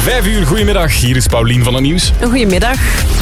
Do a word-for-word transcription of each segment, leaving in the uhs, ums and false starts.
Vijf uur, goedemiddag. Hier is Paulien van het Nieuws. Goedemiddag.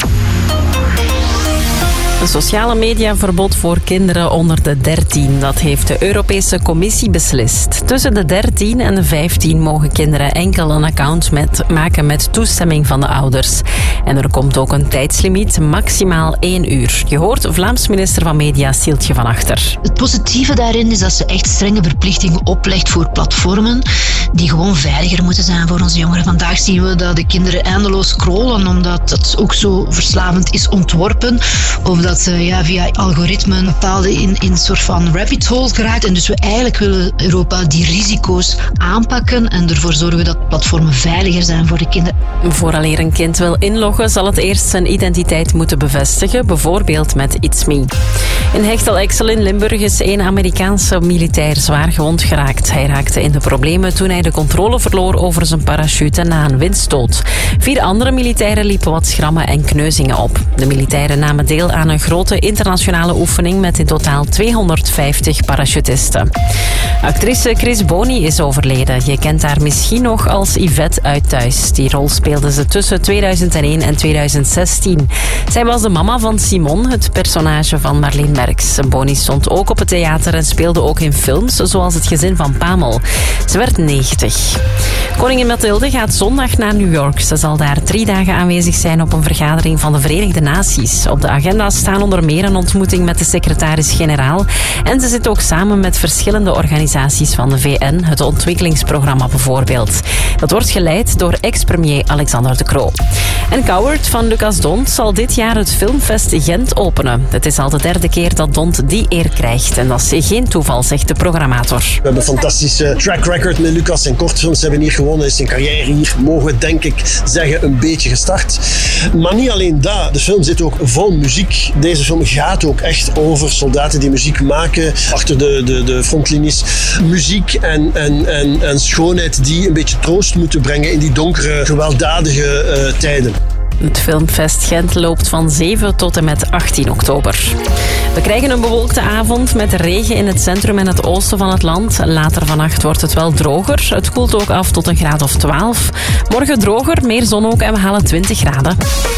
Een sociale mediaverbod voor kinderen onder de dertien. Dat heeft de Europese Commissie beslist. Tussen de dertien en de vijftien mogen kinderen enkel een account met, maken met toestemming van de ouders. En er komt ook een tijdslimiet, maximaal één uur. Je hoort Vlaams minister van Media Sieltje van Achter. Het positieve daarin is dat ze echt strenge verplichtingen oplegt voor platformen die gewoon veiliger moeten zijn voor onze jongeren. Vandaag zien we dat de kinderen eindeloos scrollen omdat het ook zo verslavend is ontworpen. Of dat ze ja, via algoritmen bepaalde in, in een soort van rabbit hole geraakt. En dus we eigenlijk willen Europa die risico's aanpakken en ervoor zorgen dat platformen veiliger zijn voor de kinderen. Vooraleer een kind wil inloggen, zal het eerst zijn identiteit moeten bevestigen, bijvoorbeeld met It's Me. In Hechtel-Exel in Limburg is een Amerikaanse militair zwaar gewond geraakt. Hij raakte in de problemen toen hij de controle verloor over zijn parachute na een windstoot. Vier andere militairen liepen wat schrammen en kneuzingen op. De militairen namen deel aan een grote internationale oefening met in totaal tweehonderdvijftig parachutisten. Actrice Chris Boni is overleden. Je kent haar misschien nog als Yvette uit Thuis. Die rol speelde ze tussen tweeduizend één en tweeduizend zestien. Zij was de mama van Simon, het personage van Marleen Merks. Boni stond ook op het theater en speelde ook in films, zoals Het Gezin van Pamel. Ze werd negentig. Koningin Mathilde gaat zondag naar New York. Ze zal daar drie dagen aanwezig zijn op een vergadering van de Verenigde Naties. Op de agenda staan onder meer een ontmoeting met de secretaris-generaal. En ze zit ook samen met verschillende organisaties van de V N, het ontwikkelingsprogramma bijvoorbeeld. Dat wordt geleid door ex-premier Alexander De Croo. En Coward van Lucas Dont zal dit jaar het Filmfest Gent openen. Het is al de derde keer dat Dont die eer krijgt. En dat is geen toeval, zegt de programmator. We hebben een fantastische track record met Lucas. Zijn kortfilms hebben hier gewonnen. Is zijn carrière hier, mogen we denk ik zeggen, een beetje gestart. Maar niet alleen dat. De film zit ook vol muziek. Deze film gaat ook echt over soldaten die muziek maken. Achter de, de, de frontlinies. Muziek en, en, en, en schoonheid die een beetje troost moeten brengen in die donkere, gewelddadige uh, tijden. Het Filmfest Gent loopt van zeven tot en met achttien oktober. We krijgen een bewolkte avond met regen in het centrum en het oosten van het land. Later vannacht wordt het wel droger. Het koelt ook af tot een graad of twaalf. Morgen droger, meer zon ook en we halen twintig graden.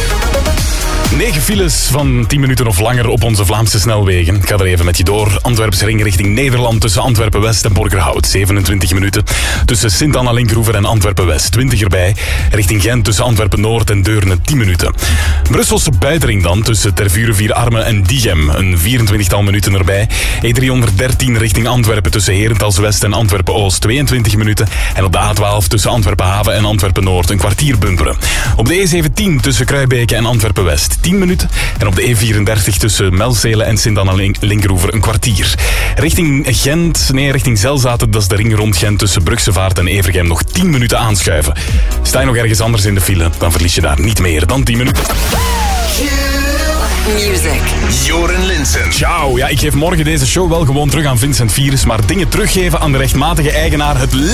Negen files van tien minuten of langer op onze Vlaamse snelwegen. Ik ga er even met je door. Antwerpse ring richting Nederland tussen Antwerpen-West en Borgerhout. zevenentwintig minuten. Tussen Sint-Anna-Linkroever en Antwerpen-West. twintig erbij. Richting Gent tussen Antwerpen-Noord en Deurne tien minuten. Brusselse buitenring dan tussen Tervuren-Vierarmen en Diegem. Een vierentwintigtal minuten erbij. E driehonderddertien richting Antwerpen tussen Herentals-West en Antwerpen-Oost. tweeëntwintig minuten. En op de A twaalf tussen Antwerpen-Haven en Antwerpen-Noord een kwartier bumperen. Op de E zeventien tussen Kruibeke en Antwerpen-West tien minuten. En op de E vierendertig tussen Melzele en Sint-Anna-Linkroever een kwartier. Richting Gent, nee, richting Zelzaten, dat is de ring rond Gent tussen Brugsevaart en Evergem nog tien minuten aanschuiven. Sta je nog ergens anders in de file, dan verlies je daar niet meer dan tien minuten. Music. Joren Linsen. Ciao. Ja, ik geef morgen deze show wel gewoon terug aan Vincent Virus, maar dingen teruggeven aan de rechtmatige eigenaar, het